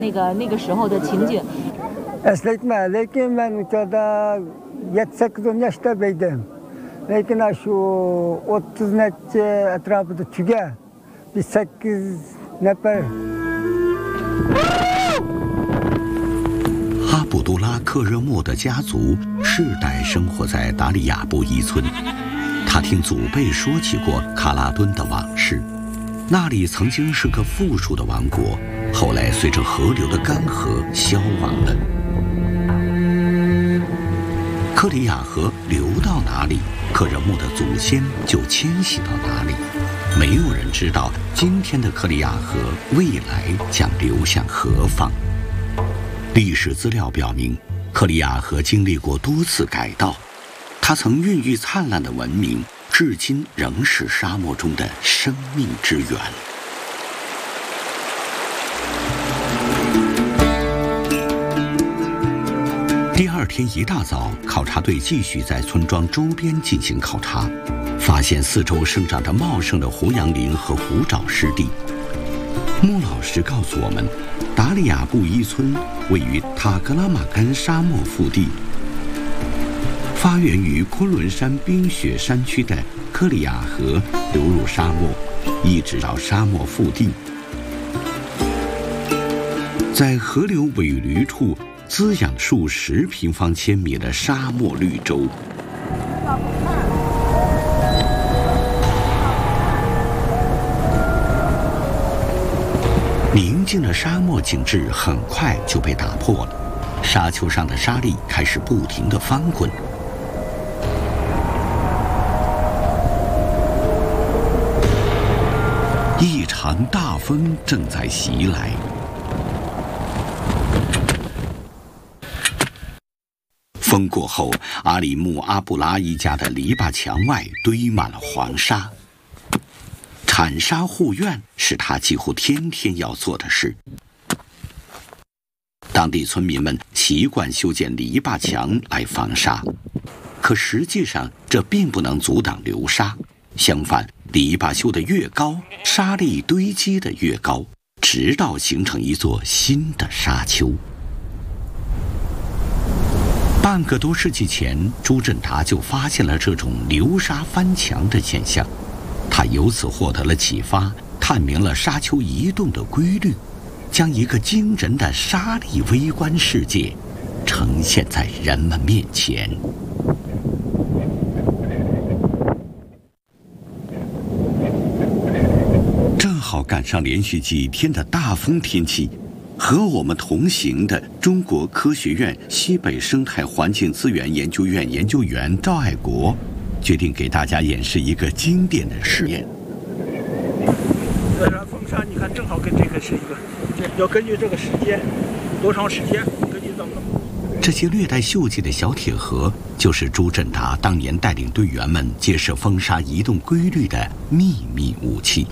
那个时候的情景。 eslatma, lekin men u chog'da 7-8 yoshda edim. Lekin shu 30 necha atrofida tuga biz 8 nafar。 阿卜杜拉·克热莫的家族世代生活在达里亚布伊村，他听祖辈说起过卡拉敦的往事。那里曾经是个富庶的王国，后来随着河流的干涸消亡了。克里亚河流到哪里，克热木的祖先就迁徙到哪里。没有人知道今天的克里亚河未来将流向何方。历史资料表明，克里亚河经历过多次改道，它曾孕育灿烂的文明，至今仍是沙漠中的生命之源。第二天一大早，考察队继续在村庄周边进行考察，发现四周生长着茂盛的胡杨林和胡沼湿地。穆老师告诉我们，达里亚布伊村位于塔格拉玛干沙漠腹地，发源于昆仑山冰雪山区的克里亚河流入沙漠，一直到沙漠腹地，在河流尾闾处滋养数10平方千米的沙漠绿洲。宁静的沙漠景致很快就被打破了，沙丘上的沙粒开始不停地翻滚。一场大风正在袭来。风过后，阿里木阿布拉一家的篱笆墙外堆满了黄沙。铲沙护院是他几乎天天要做的事。当地村民们习惯修建篱笆墙来防沙，可实际上这并不能阻挡流沙。相反，篱笆修得越高，沙粒堆积得越高，直到形成一座新的沙丘。半个多世纪前，朱振达就发现了这种流沙翻墙的现象，他由此获得了启发，探明了沙丘移动的规律，将一个惊人的沙粒微观世界呈现在人们面前。正好赶上连续几天的大风天气，和我们同行的中国科学院西北生态环境资源研究院研究员赵爱国决定给大家演示一个经典的实验。 风沙，你看正好跟这个是一个，要根据这个时间，多长时间，根据怎么。 这些略带锈迹的小铁盒，就是朱振达当年带领队员们揭示风沙移动规律的秘密武器。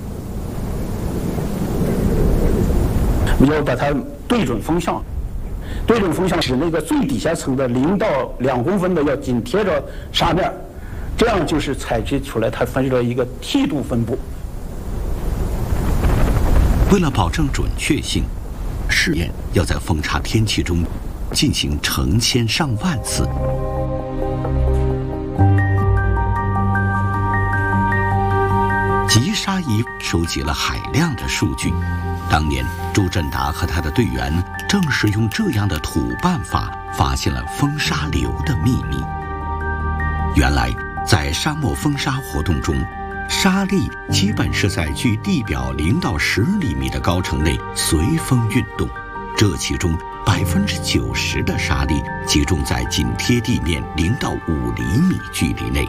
你要把它对准风向，对准风向使那个最底下层的0到2公分的要紧贴着沙面，这样就是采集出来它分了一个梯度分布。 为了保证准确性，实验要在风差天气中进行成千上万次。集沙仪收集了海量的数据。当年朱振达和他的队员正是用这样的土办法发现了风沙流的秘密。原来在沙漠风沙活动中，沙粒基本是在距地表0到10厘米的高程内随风运动，这其中90%的沙粒集中在紧贴地面0到5厘米距离内。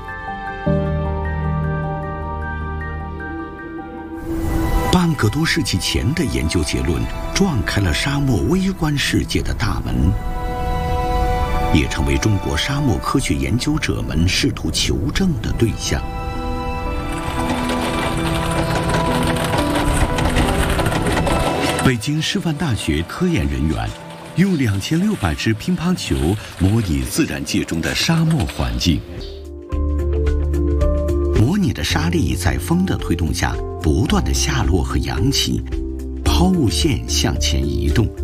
半个多世纪前的研究结论撞开了沙漠微观世界的大门，也成为中国沙漠科学研究者们试图求证的对象。北京师范大学科研人员用2600只乒乓球模拟自然界中的沙漠环境，模拟的沙粒在风的推动下不断的下落和扬起，抛物线向前移动，